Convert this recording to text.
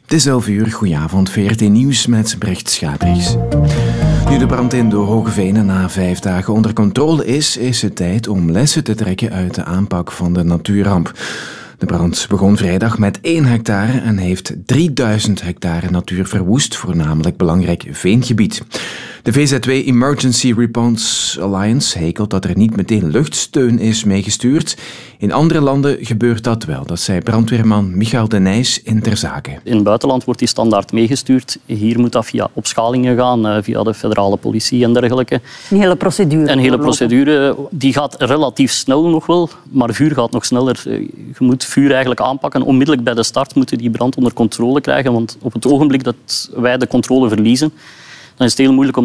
Het is 11 uur, goedenavond, VRT Nieuws met Brecht Schaaprijs. Nu de brand in de Hogevenen na 5 dagen onder controle is het tijd om lessen te trekken uit de aanpak van de natuurramp. De brand begon vrijdag met 1 hectare en heeft 3000 hectare natuur verwoest, voornamelijk belangrijk veengebied. De VZW Emergency Response Alliance hekelt dat er niet meteen luchtsteun is meegestuurd. In andere landen gebeurt dat wel, dat zei brandweerman Michael de Nijs in Ter Zake. In het buitenland wordt die standaard meegestuurd. Hier moet dat via opschalingen gaan, via de federale politie en dergelijke. Een hele procedure. Een hele procedure. Die gaat relatief snel nog wel, maar vuur gaat nog sneller. Je moet vuur eigenlijk aanpakken. Onmiddellijk bij de start moeten die brand onder controle krijgen, want op het ogenblik dat wij de controle verliezen, dan is het heel moeilijk om